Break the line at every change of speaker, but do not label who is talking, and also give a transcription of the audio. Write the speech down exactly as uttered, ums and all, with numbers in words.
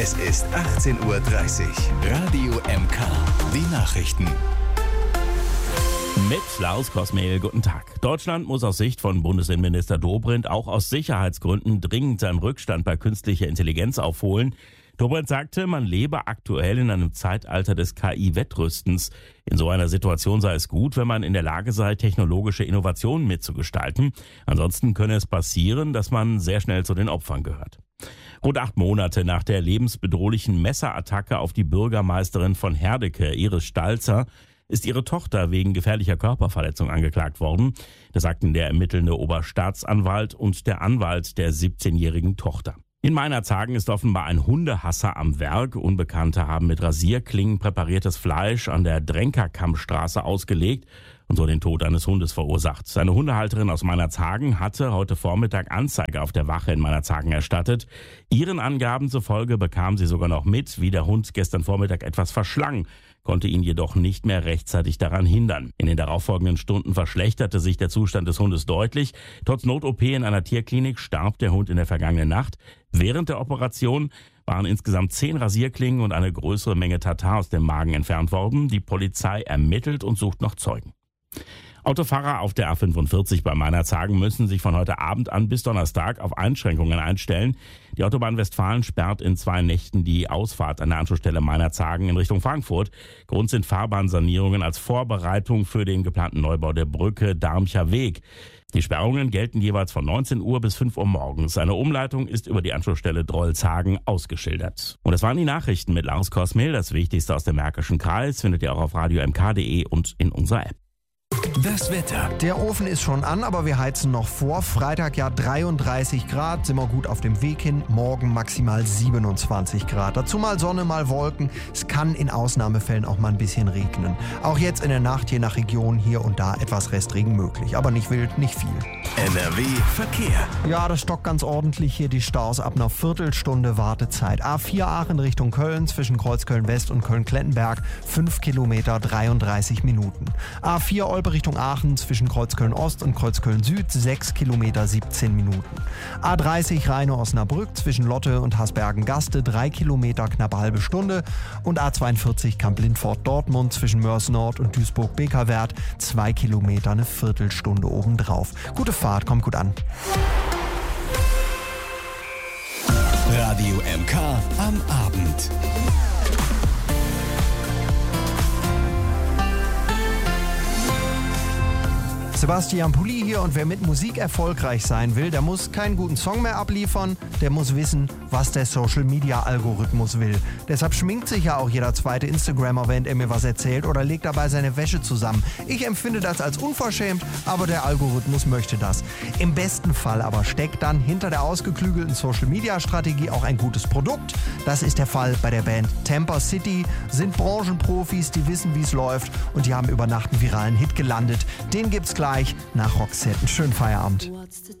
Es ist achtzehn Uhr dreißig. Radio M K. Die Nachrichten.
Mit Klaus Kosmehl, guten Tag. Deutschland muss aus Sicht von Bundesinnenminister Dobrindt auch aus Sicherheitsgründen dringend seinen Rückstand bei künstlicher Intelligenz aufholen. Dobrindt sagte, man lebe aktuell in einem Zeitalter des K I-Wettrüstens. In so einer Situation sei es gut, wenn man in der Lage sei, technologische Innovationen mitzugestalten. Ansonsten könne es passieren, dass man sehr schnell zu den Opfern gehört. Rund acht Monate nach der lebensbedrohlichen Messerattacke auf die Bürgermeisterin von Herdecke, Iris Stalzer, ist ihre Tochter wegen gefährlicher Körperverletzung angeklagt worden. Das sagten der ermittelnde Oberstaatsanwalt und der Anwalt der siebzehnjährigen Tochter. In Meinerzhagen ist offenbar ein Hundehasser am Werk. Unbekannte haben mit Rasierklingen präpariertes Fleisch an der Drenkerkammstraße ausgelegt und so den Tod eines Hundes verursacht. Seine Hundehalterin aus Meinerzhagen hatte heute Vormittag Anzeige auf der Wache in Meinerzhagen erstattet. Ihren Angaben zufolge bekam sie sogar noch mit, wie der Hund gestern Vormittag etwas verschlang, konnte ihn jedoch nicht mehr rechtzeitig daran hindern. In den darauffolgenden Stunden verschlechterte sich der Zustand des Hundes deutlich. Trotz Not-O P in einer Tierklinik starb der Hund in der vergangenen Nacht. Während der Operation waren insgesamt zehn Rasierklingen und eine größere Menge Tatar aus dem Magen entfernt worden. Die Polizei ermittelt und sucht noch Zeugen. Autofahrer auf der A fünfundvierzig bei Meinerzhagen müssen sich von heute Abend an bis Donnerstag auf Einschränkungen einstellen. Die Autobahn Westfalen sperrt in zwei Nächten die Ausfahrt an der Anschlussstelle Meinerzhagen in Richtung Frankfurt. Grund sind Fahrbahnsanierungen als Vorbereitung für den geplanten Neubau der Brücke Darmcher Weg. Die Sperrungen gelten jeweils von neunzehn Uhr bis fünf Uhr morgens. Eine Umleitung ist über die Anschlussstelle Drolshagen ausgeschildert. Und das waren die Nachrichten mit Lars Kosmehl. Das Wichtigste aus dem Märkischen Kreis findet ihr auch auf radio m k punkt d e und in unserer App.
Das Wetter.
Der Ofen ist schon an, aber wir heizen noch vor. Freitag ja dreiunddreißig Grad, sind wir gut auf dem Weg hin. Morgen maximal siebenundzwanzig Grad. Dazu mal Sonne, mal Wolken. Es kann in Ausnahmefällen auch mal ein bisschen regnen. Auch jetzt in der Nacht je nach Region hier und da etwas Restregen möglich. Aber nicht wild, nicht viel.
N R W Verkehr.
Ja, das stockt ganz ordentlich hier die Staus ab einer Viertelstunde Wartezeit. A vier Aachen Richtung Köln zwischen Kreuzköln West und Köln-Klettenberg. fünf Kilometer, dreiunddreißig Minuten. A vier Olpe Richtung Aachen zwischen Kreuzköln Ost und Kreuzköln Süd, sechs Kilometer, siebzehn Minuten. A dreißig Rheine-Osnabrück zwischen Lotte und Hasbergen-Gaste, drei Kilometer, knappe halbe Stunde. Und A zweiundvierzig Kamp-Lindfort-Dortmund zwischen Mörs-Nord und Duisburg-Bekerwert, zwei Kilometer, eine Viertelstunde obendrauf. Gute Fahrt, kommt gut an.
Radio M K am Abend.
Sebastian Pulli hier und wer mit Musik erfolgreich sein will, der muss keinen guten Song mehr abliefern, der muss wissen, was der Social-Media-Algorithmus will. Deshalb schminkt sich ja auch jeder zweite Instagrammer, während er mir was erzählt oder legt dabei seine Wäsche zusammen. Ich empfinde das als unverschämt, aber der Algorithmus möchte das. Im besten Fall aber steckt dann hinter der ausgeklügelten Social-Media-Strategie auch ein gutes Produkt. Das ist der Fall bei der Band Tampa City, sind Branchenprofis, die wissen, wie es läuft und die haben über Nacht einen viralen Hit gelandet. Den gibt's gleich nach Roxette. Schönen Feierabend.
What's the